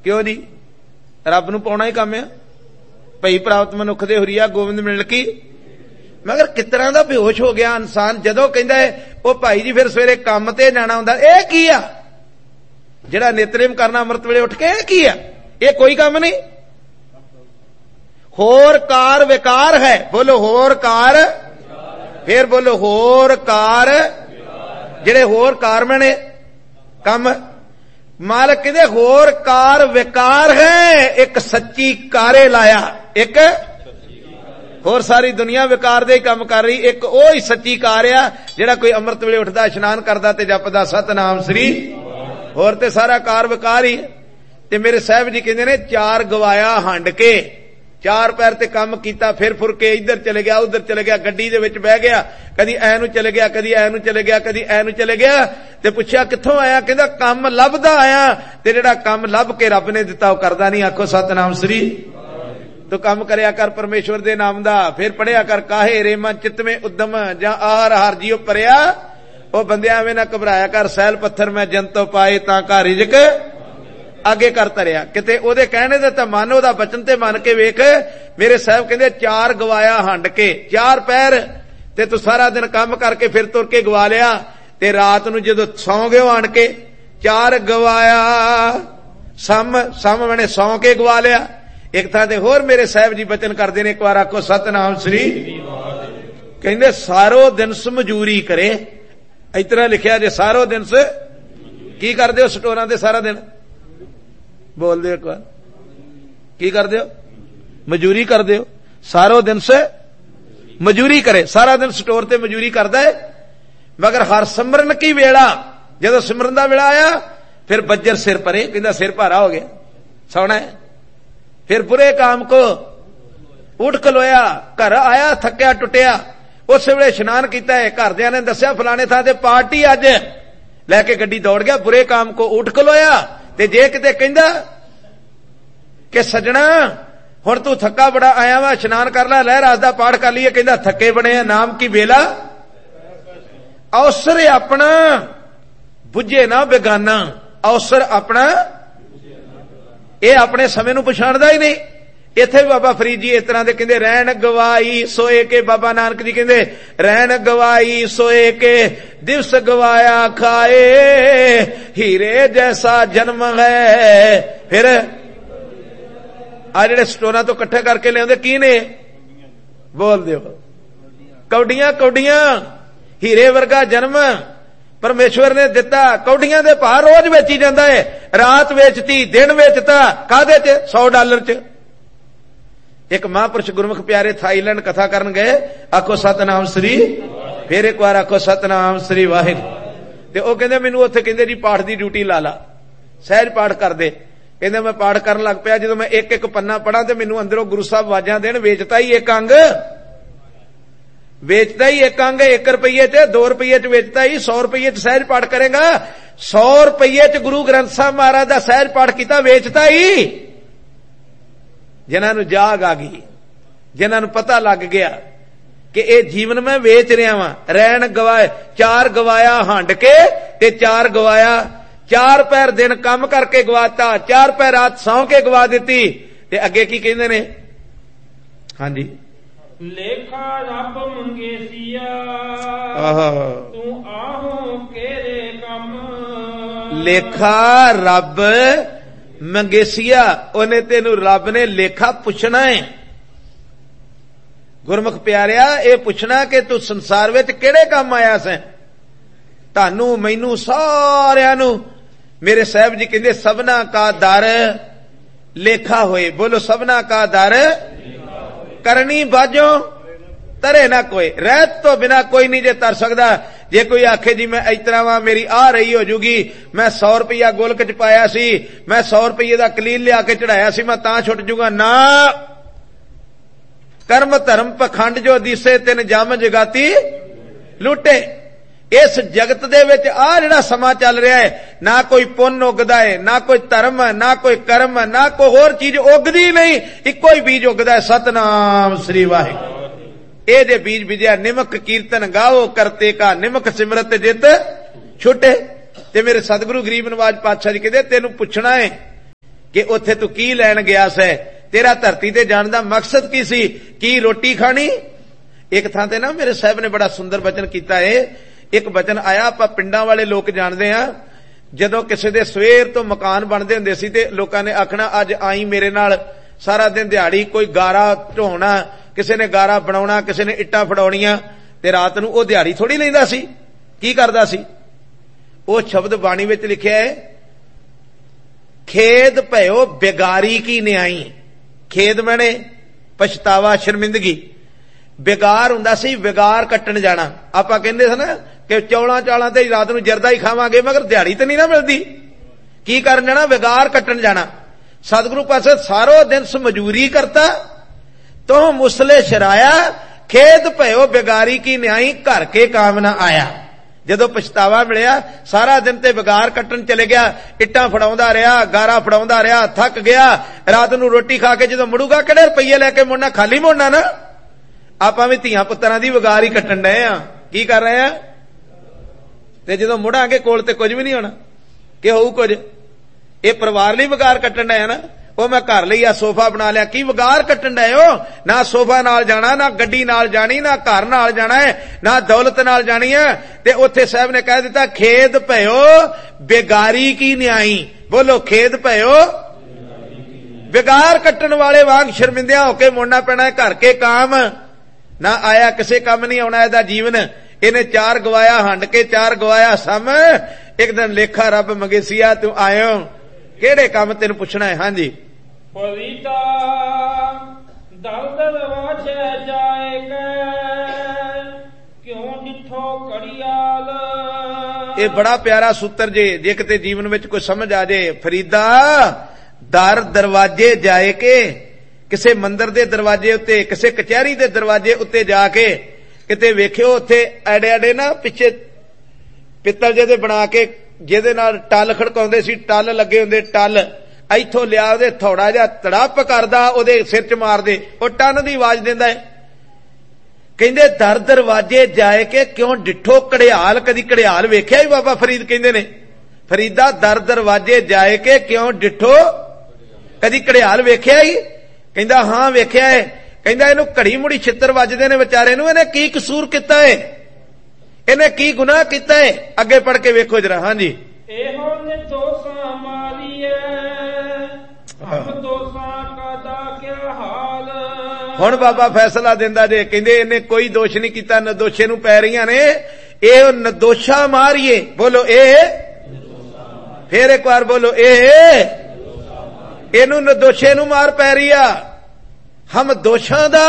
क्यों जी? रब नूं पाउणा ही काम है। भई प्राप्त मनुख दे हुरिया गोविंद मिल की। मगर किस तरह का बेहोश हो गया इंसान जदों कहंदा है ओ भाई जी फिर सवेरे काम ते जाना हुंदा। इह की आ जिहड़ा नितनेम करना अमृत वेले उठ के, इह की आ? इह कोई काम नहीं। होर कार विकार है। बोलो होर कार, फिर बोलो होर कार। जिहड़े होर कार बने काम मालक कहते होर कार विकार है, एक सच्ची कारे लाया, एक होर सारी दुनिया विकार दे काम कर रही, एक ओ ही सच्ची कार आ जिहड़ा कोई अमृत वेले उठदा इशनान करदा ते जपदा सतनाम श्री। होर ते सारा कार विकार ही। ते मेरे साहब जी कहंदे ने चार गवाया हंड के, चार पैर ते काम कीता, फिर फुर के इधर चले गया उधर चले गया, गड्डी दे विच बह गया, कदी ऐ नूं चले गया, कदी ऐ नूं चले गया, कदी ऐ नूं चले गया। ते पुछया कित्थों आया? कहंदा काम लभदा आया। ते जिहड़ा काम लभ के रब ने दिता ओ करदा नहीं। आखो सतनाम श्री। तो काम करया कर परमेश्वर दे नाम दा, फिर पढ़िया कर काहे रे मन चित में उद्दम जां आहार हार जियो परया। ओ बंदिया एवें ना घबराया कर, सैल पत्थर मैं जंतो पाए तां का रिजक आगे कर तरिया। किते ओदे कहने दे तां मन, ओदा बचन ते मन के वेख। मेरे साहब कहंदे चार गवाया हंड के, चार पैर ते तू सारा दिन काम करके फिर तुर के गवा लिया, ते रात नूं जदों सौ गयो आण के चार गवाया सम बने सौ के गवा लिया। एक थां ते होर मेरे साहब जी बचन करदे ने, एक बार आखो सतनाम श्री। कहंदे सारो दिन मजूरी करे। इतना लिखिया जे सारो दिन से की करदे हो स्टोरां ते सारा दिन? बोल दे एक बार की करदे हो? मजूरी करदे हो। सारो दिन से मजूरी करे, सारा दिन स्टोर ते मजूरी करदा है। मगर हर सिमरन की वेला, जदों सिमरन दा वेला आया फिर बज्जर सिर परे, कहंदा सिर भारा हो गया, सोना है। फिर बुरे काम को उठ खलोया, घर आया थक्या टुटिया, उस वेले इशनान कीता है, घरदियां ने दस्सिया फलाने थां ते पार्टी अज, लैके गड्डी दौड़ गया, बुरे काम को उठ खलोया। ते जे किते कहंदा कि सजना हुण तू थक्का बड़ा आया वा, इशनान कर लै, लहर रास दा पाठ कर लीए, कहंदा थके बने आ, नाम की बेला अवसर अपना बुझे ना बेगाना। अवसर अपना, ये अपने समय नूं पछाणदा ही नहीं। इत्थे भी बाबा फरीद जी इस तरह दे कहंदे रहन गवाई सोए के, बाबा नानक जी कहंदे रहन गवाई सोए के, दिवस गवाया खाए, हीरे जैसा जन्म है। फिर आ जिहड़े स्टोरां तो इकट्ठे करके लिआउंदे की ने? बोल दिओ कौडियां कौडियां, हीरे वर्गा जन्म परमेश्वर ने दिता। कौडियां दे भार रोज वेची जांदा है, रात वेचती, दिन वेचता, काहदे च? $100 च। एक महापुरुष गुरमुख प्यारे थाईलैंड कथा करन गए, आखो सतनाम श्री। फिर एक बार आखो सतनाम श्री वाहिगुरू। ते ओ कहंदे मैनू उत्थे कहंदे जी पाठ दी ड्यूटी ला ला, सहज पाठ कर दे। कहंदे मैं पाठ करन लग पिया, जदों मैं एक एक पन्ना पढ़ा ते मैनू अंदरों गुरु साहब आवाजां देण, वेचता ही एक अंग, वेचता ही एक अंग, 1 रुपये च, 2 रुपये च वेचता ही, 100 रुपये च सहज पाठ करेगा, 100 रुपये च गुरु ग्रंथ साहब महाराज दा सहज पाठ किया, वेचता ही। जिन्हां नूं जाग आ गई, जिन्हां नूं पता लग गया कि ए जीवन मैं वेच रहा वां। रहन गवाए, चार गवाया हंड के ते चार गवाया, चार पैर दिन काम करके गवाता, चार पैर रात सौ के गवा दिती। ते अगे की कहंदे ने? हां जी, लेखा रब मंगेसिया तू आहो केरे कम। लेखा रब मंगेसिया, ओने तेनू रब ने लेखा पुछना है। गुरमुख प्यारिया ये पुछना कि तू संसार विच किहड़े काम आया सैं। तानू मैनू सारियां नू मेरे साहब जी कहंदे सबना का दर लेखा होए। बोलो सबना का दर करनी बाजो तरे ना कोई, रहत तो बिना कोई नहीं जे तर सकदा। जे कोई आखे जी मैं इस तरह वां, मेरी आ रही हो जूगी, मैं 100 रुपया गोलक च पाया सी, मैं 100 रुपये का कलील लिया के चढ़ाया सी, मैं तां छुट जूगा ना। कर्म धर्म पखंड जो दिसे तिन जम जगाती लुटे। इस जगत दे विच आ जिहड़ा समा चल रहा है, ना कोई पुन उगदा है, ना कोई धर्म, ना कोई कर्म, ना कोई होर चीज उगदी नहीं, इको ही बीज उगदा है, सतनाम श्री वाहिगुरू। ए जे बीज बिजया निमक कीर्तन गाओ, करते का निमक सिमरत जित छुटे। ते मेरे सतगुरु गरीब नवाज पातशाह जी कहते तेनू पुछना है कि उत्थे तू की लैन गया सै, तेरा धरती ते जाण दा मकसद की सी, की रोटी खानी। एक थां ते ना मेरे साहब ने बड़ा सुंदर वचन कीता है। एक वचन आया, आपां पिंडां वाले लोग जाणदे आ, जदों किसे दे सवेर तो मकान बनदे हुंदे सी ते लोकां ने आखना अज आई मेरे नाल सारा दिन दिहाड़ी, कोई गारा ढोना, किसी ने गारा बनाउणा, किसी ने इट्टां फड़ाउणीਆਂ, ते रात नूं ओह दिहाड़ी थोड़ी लैंदा सी, की करदा सी। ओह शब्द बाणी विच लिखिआ है, खेद भयो बेगारी की न्याई। खेद मैने पछतावा, शर्मिंदगी। बेगार हुंदा सी विगार कट्टण जाना। आपां कहंदे सी ना कि चौलां चालां ते रात नूं जरदा ही खावांगे, मगर दिहाड़ी ते नहीं ना मिलदी, की करन जाना, विगार कट्टण जाना। सतगुरु पासे सारो दिन मजूरी करता, तो मुसले शराया, खेद भयो बेगारी की न्याई, घर के काम ना आया। जदों पछतावा मिलिया, सारा दिन ते विगार कट्टण चले गया, इट्टां फड़ाउंदा रहा, गारा फड़ाउंदा रहा, थक गया, रात नूं रोटी खा के जदों मुड़ूगा किहड़े रुपये लैके मुड़ना, खाली मुड़ना ना। आपां भी धीआं पुत्तरां दी विगार ही कट्टण डए आ, की कर रहे आ, ते जदों मुड़ांगे कोल ते कुछ भी नहीं होना, कि होऊ कुछ। ये परिवार लई विगार कट्टण डए ना। ਉਹ मैं घर ਲਈ ਆ सोफा बना लिया, की विगार कट्टण डए हो, ना सोफा नाल जाना, ना गड्डी नाल जानी, ना घर नाल जाना है, ना दौलत नाल जानी है। ते उत्थे साहब ने कह दिता, खेद भयो बेगारी की न्याई। बोलो खेद भयो, विगार कट्टण वाले वांग शर्मिंदिया होके मुड़ना पैना है, घर के काम ना आया, किसे काम नहीं आना ਇਹਦਾ जीवन। इन्हें 4 गवाया हंड के 4 गवाया सम, एक दिन लेखा रब मंगेसिया तू आयो, ਕਿਹੜੇ ਕੰਮ ਤੈਨੂੰ ਪੁੱਛਣਾ ਹੈ। ਹਾਂਜੀ, ਪਵਿੱਤਾ ਦਲਦਲ ਵਾਛੈ ਜਾਏਗਾ, ਕਿਉਂ ਡਿਠੋ ਘੜਿਆਲ। ਇਹ ਬੜਾ ਪਿਆਰਾ ਸੂਤਰ ਜੇ ਕਿਤੇ ਜੀਵਨ ਵਿੱਚ ਕੋਈ ਸਮਝ ਆ ਜੇ। ਫਰੀਦਾ ਦਰ ਦਰਵਾਜੇ ਜਾਏ ਕੇ, ਕਿਸੇ ਮੰਦਰ ਦੇ ਦਰਵਾਜੇ ਉੱਤੇ, ਕਿਸੇ ਕਚਹਿਰੀ ਦੇ ਦਰਵਾਜੇ ਉੱਤੇ ਜਾ ਕੇ ਕਿਤੇ ਵੇਖਿਓ, ਉੱਥੇ ਐਡੇ ਐਡੇ ਨਾ ਪਿੱਛੇ ਪਿੱਤਲ ਜਿਹੇ ਦੇ ਬਣਾ ਕੇ, ਜਿਹਦੇ ਨਾਲ ਟੱਲ ਖੜਕਾਉਂਦੇ ਸੀ, ਟੱਲ ਲੱਗੇ ਹੁੰਦੇ, ਟੱਲ ਇੱਥੋਂ ਲਿਆ ਉਹਦੇ ਥੋੜਾ ਜਿਹਾ ਤੜਪ ਕਰਦਾ, ਉਹਦੇ ਸਿਰ 'ਚ ਮਾਰਦੇ, ਉਹ ਟੰਨ ਦੀ ਆਵਾਜ਼ ਦਿੰਦਾ ਹੈ। ਕਹਿੰਦੇ ਦਰ ਦਰਵਾਜੇ ਜਾਏ ਕੇ ਕਿਉਂ ਡਿੱਠੋ ਘੜਿਆਲ। ਕਦੀ ਘੜਿਆਲ ਵੇਖਿਆ ਹੀ ਬਾਬਾ ਫਰੀਦ ਕਹਿੰਦੇ ਨੇ। ਫਰੀਦਾ ਦਰ ਦਰਵਾਜੇ ਜਾਏ ਕੇ ਕਿਉਂ ਡਿੱਠੋ, ਕਦੀ ਘੜਿਆਲ ਵੇਖਿਆ ਹੀ। ਕਹਿੰਦਾ ਹਾਂ ਵੇਖਿਆ ਹੈ। ਕਹਿੰਦਾ ਇਹਨੂੰ ਘੜੀ ਮੁੜੀ ਛਿੱਤਰ ਵੱਜਦੇ ਨੇ ਵਿਚਾਰੇ ਨੂੰ, ਇਹਨੇ ਕੀ ਕਸੂਰ ਕੀਤਾ ਹੈ, ਇਹਨੇ ਕੀ ਗੁਨਾਹ ਕੀਤਾ ਹੈ। ਅੱਗੇ ਪੜ ਕੇ ਵੇਖੋ ਜਰਾ। ਹਾਂਜੀ, ਇਹੋ ਨਿਰਦੋਸ਼ਾਂ ਮਾਰੀਏ, ਹਮ ਦੋਸ਼ਾਂ ਦਾ ਕਿਆ ਹਾਲ। ਹੁਣ ਬਾਬਾ ਫੈਸਲਾ ਦਿੰਦਾ ਜੇ, ਕਹਿੰਦੇ ਇਹਨੇ ਕੋਈ ਦੋਸ਼ ਨਹੀਂ ਕੀਤਾ, ਨਿਰਦੋਸ਼ੇ ਨੂੰ ਪੈ ਰਹੀਆਂ ਨੇ, ਇਹ ਨਿਰਦੋਸ਼ਾ ਮਾਰੀਏ। ਬੋਲੋ ਇਹ, ਫੇਰ ਇੱਕ ਵਾਰ ਬੋਲੋ ਇਹ, ਇਹਨੂੰ ਨਿਰਦੋਸ਼ੇ ਨੂੰ ਮਾਰ ਪੈ ਰਹੀ ਆ। ਹਮ ਦੋਸ਼ਾਂ ਦਾ,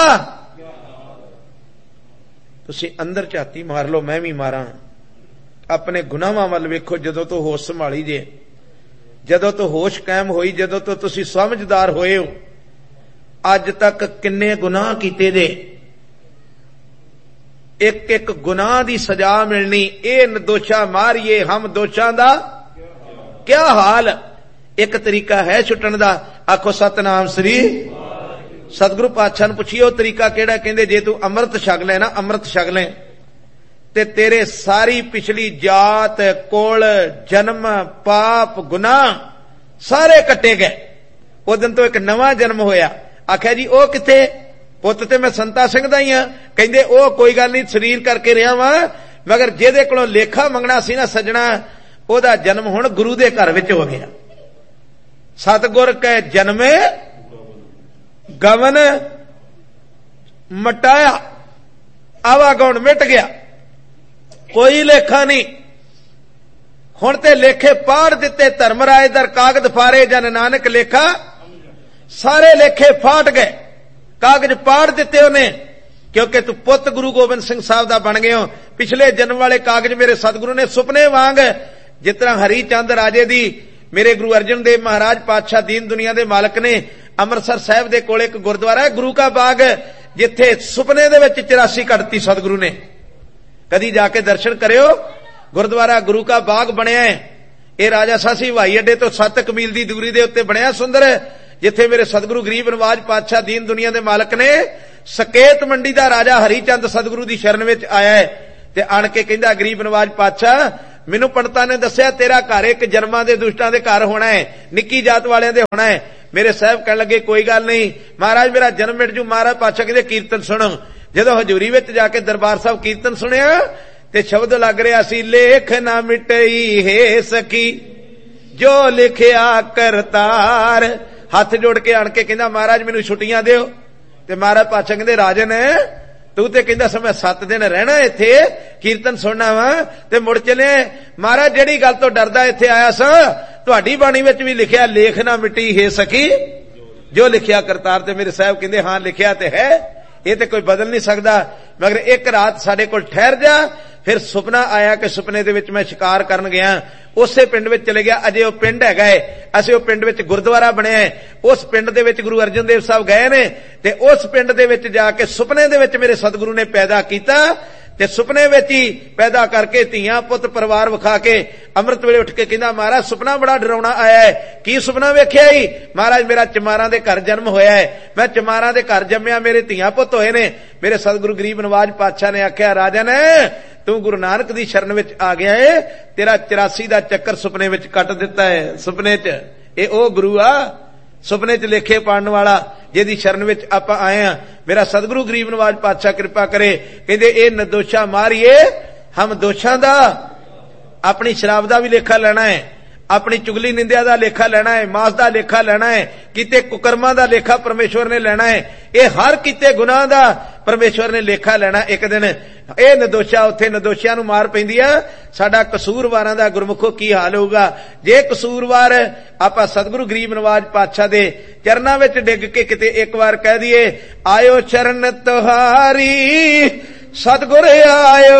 ਤੁਸੀਂ ਅੰਦਰ ਝਾਤੀ ਮਾਰ ਲਓ, ਮੈਂ ਵੀ ਮਾਰਾਂ। ਆਪਣੇ ਗੁਨਾਹਾਂ ਵੱਲ ਵੇਖੋ। ਜਦੋਂ ਤੋਂ ਹੋਸ਼ ਸੰਭਾਲੀ ਜੇ, ਜਦੋਂ ਤੋਂ ਹੋਸ਼ ਕਾਇਮ ਹੋਈ, ਜਦੋਂ ਤੋਂ ਤੁਸੀਂ ਸਮਝਦਾਰ ਹੋਏ ਹੋ, ਅੱਜ ਤੱਕ ਕਿੰਨੇ ਗੁਨਾਹ ਕੀਤੇ ਜੇ। ਇੱਕ ਇੱਕ ਗੁਨਾਹ ਦੀ ਸਜ਼ਾ ਮਿਲਣੀ। ਇਹ ਨਿਰਦੋਸ਼ਾ ਮਾਰੀਏ, ਹਮ ਦੋਸ਼ਾਂ ਦਾ ਕਿਆ ਹਾਲ। ਇੱਕ ਤਰੀਕਾ ਹੈ ਛੁੱਟਣ ਦਾ। ਆਖੋ ਸਤਨਾਮ ਸ੍ਰੀ। ਸਤਿਗੁਰੂ ਪਾਤਸ਼ਾਹ ਨੂੰ ਪੁੱਛੀਏ ਉਹ ਤਰੀਕਾ ਕਿਹੜਾ। ਕਹਿੰਦੇ ਜੇ ਤੂੰ ਅੰਮ੍ਰਿਤ ਛਕ ਲੈ ਨਾ, ਅੰਮ੍ਰਿਤ ਛਕ ਲੈ ਤੇ ਤੇਰੇ ਸਾਰੀ ਪਿਛਲੀ ਜਾਤ, ਕੁਲ, ਜਨਮ, ਪਾਪ, ਗੁਨਾਹ ਸਾਰੇ ਕੱਟੇ ਗਏ। ਉਹ ਦਿਨ ਤੋਂ ਇੱਕ ਨਵਾਂ ਜਨਮ ਹੋਇਆ। ਆਖਿਆ ਜੀ ਉਹ ਕਿੱਥੇ। ਪੁੱਤ ਤੇ ਮੈਂ ਸੰਤਾ ਸਿੰਘ ਦਾ ਹੀ ਆ। ਕਹਿੰਦੇ ਉਹ ਕੋਈ ਗੱਲ ਨਹੀਂ, ਸਰੀਰ ਕਰਕੇ ਰਿਹਾ ਵਾਂ, ਮਗਰ ਜਿਹਦੇ ਕੋਲੋਂ ਲੇਖਾ ਮੰਗਣਾ ਸੀ ਨਾ ਸੱਜਣਾ, ਉਹਦਾ ਜਨਮ ਹੁਣ ਗੁਰੂ ਦੇ ਘਰ ਵਿੱਚ ਹੋ ਗਿਆ। ਸਤਿਗੁਰ ਕੈ ਜਨਮੇ ਗਵਨ ਮਟਾਇਆ, ਆਵਾਗੁਣ ਮਿਟ ਗਿਆ, ਕੋਈ ਲੇਖਾ ਨਹੀਂ। ਹੁਣ ਤੇ ਲੇਖੇ ਪਾੜ ਦਿੱਤੇ, ਧਰਮ ਰਾਏ ਦਰ ਕਾਗਜ਼ ਫਾਰੇ, ਜਨ ਨਾਨਕ ਲੇਖਾ ਸਾਰੇ ਲੇਖੇ ਫਾਟ ਗਏ, ਕਾਗਜ਼ ਪਾੜ ਦਿੱਤੇ ਉਹਨੇ। ਕਿਉਂਕਿ ਤੂੰ ਪੁੱਤ ਗੁਰੂ ਗੋਬਿੰਦ ਸਿੰਘ ਸਾਹਿਬ ਦਾ ਬਣ ਗਏ ਹੋ। ਪਿਛਲੇ ਜਨਮ ਵਾਲੇ ਕਾਗਜ਼ ਮੇਰੇ ਸਤਿਗੁਰੂ ਨੇ ਸੁਪਨੇ ਵਾਂਗ, ਜਿਸ ਤਰ੍ਹਾਂ ਹਰੀ ਚੰਦ ਰਾਜੇ ਦੀ ਮੇਰੇ ਗੁਰੂ ਅਰਜਨ ਦੇਵ ਮਹਾਰਾਜ ਪਾਤਸ਼ਾਹ ਦੀਨ ਦੁਨੀਆ ਦੇ ਮਾਲਕ ਨੇ ਅੰਮ੍ਰਿਤਸਰ ਸਾਹਿਬ ਦੇ ਕੋਲ ਇੱਕ ਗੁਰਦੁਆਰਾ ਹੈ ਗੁਰੂ ਕਾ ਬਾਗ, ਜਿੱਥੇ ਸੁਪਨੇ ਦੇ ਵਿੱਚ 84 ਕੱਢਤੀ ਸਤਿਗੁਰੂ ਨੇ। ਕਦੀ ਜਾ ਕੇ ਦਰਸ਼ਨ ਕਰਿਓ। ਗੁਰਦੁਆਰਾ ਗੁਰੂ ਕਾ ਬਾਗ ਬਣਿਆ ਹੈ। ਇਹ ਰਾਜਾ ਸਾਸੀ ਹਵਾਈ ਅੱਡੇ ਤੋਂ 7 ਮੀਲ ਦੀ ਦੂਰੀ ਦੇ ਉੱਤੇ ਬਣਿਆ ਸੁੰਦਰ, ਜਿੱਥੇ ਮੇਰੇ ਸਤਿਗੁਰੂ ਗਰੀਬ ਨਵਾਜ ਪਾਤਸ਼ਾਹ ਦੀਨ ਦੁਨੀਆ ਦੇ ਮਾਲਕ ਨੇ ਸਕੇਤ ਮੰਡੀ ਦਾ ਰਾਜਾ ਹਰੀ ਚੰਦ ਸਤਿਗੁਰੂ ਦੀ ਸ਼ਰਨ ਵਿੱਚ ਆਇਆ ਹੈ ਤੇ ਆਣ ਕੇ ਕਹਿੰਦਾ ਗਰੀਬ ਨਵਾਜ ਪਾਤਸ਼ਾਹ ਮੈਨੂੰ ਪੰਡਤਾਂ ਨੇ ਦੱਸਿਆ तेरा घर एक जन्मां दे दुष्टां दे घर होना है, निक्की जात वालियां दे होना है। मेरे साहब कहण लगे कोई गल नहीं महाराज मेरा जन्म मिट जू। महाराज पातशाह कहंदे कीर्तन सुनो। जदों हजूरी विच जाके दरबार साहब कीर्तन सुनिया ते शब्द लग रहा सी, लेख ना मिटई है सकी जो लिखिया करतार। हाथ जोड़ के आण के कहंदा महाराज मैनू छुट्टियां दिओ। ते महाराज पातशाह कहंदे राजन तू ते कहंदा सी मैं 7 दिन रहना इत्थे कीर्तन सुनना वा ते मुड़ चले। महाराज जेड़ी गल तो डरदा इत्थे आया सा तुहाडी बाणी विच भी लिखिया लेख ना मिटी है सकी जो लिखिया करतार। ते मेरे साहब कहंदे हां लिखिया ते है, ये ते कोई बदल नहीं सकदा, मगर एक रात साडे कोल ठहर जा। फिर सुपना आया कि सुपने दे विच मैं शिकार करन गया, उसे पिंड विच चले गया। अजे वो पिंड है असीं वो पिंड विच गुरुद्वारा बनिया है, उस पिंड दे विच गुरु अर्जन देव साहब गए ने ते उस पिंड दे विच जाके सुपने दे विच मेरे सतगुरु ने पैदा कीता ते सुपने विच ही पैदा करके धीआं पुत परिवार विखा के अमृत वेले उठ के कहंदा महाराज सुपना बड़ा डरावना आया है। की सुपना वेख्या ही? महाराज मेरा चमारां दे घर जन्म होया है, मैं चमारां दे घर जम्मिया, मेरे धीआं पुत होए ने। मेरे सतगुरु गरीब नवाज पातशाह ने आख्या राजन तू गुरु नानक दी शरण विच आ गया है, तेरा 84 दा चक्कर सुपने विच कट दिता है। सुपने च ए ओ गुरु आ सुपने च लेखे पाड़न वाला जिहदी शरण विच आपां आए हां। मेरा सतगुरु गरीब नवाज पातशाह कृपा करे, कहंदे ए निर्दोषा मारिए हम दोषां दा अपनी शराब दा भी लेखा लेना है, अपनी चुगली निंदिया दा लेखा लेना है, मास दा लेखा लेना है, किते कुकर्मां दा लेखा परमेश्वर ने लेना है। ये हर किते गुनाह दा परमेश्वर ने लेखा लेना एक दिन। ये निर्दोषा उत्थे निर्दोषियां नूं मार पैंदी आ, साडा कसूरवारां दा गुरमुखो की हाल होऊगा जे कसूरवार आपां सतगुरु गरीब नवाज पातशाह दे चरनां विच डिग के किते एक बार कह दईए आयो चरण तुहारी सतगुर आयो।